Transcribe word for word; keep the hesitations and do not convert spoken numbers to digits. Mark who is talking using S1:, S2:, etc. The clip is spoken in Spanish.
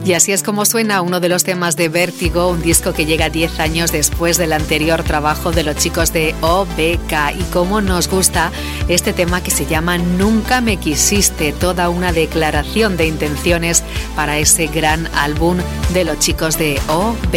S1: Y así es como suena uno de los temas de Vértigo, un disco que llega diez años después del anterior trabajo de los chicos de O B K. Y cómo nos gusta este tema que se llama Nunca me quisiste, toda una declaración de intenciones para ese gran álbum de los chicos de O B K.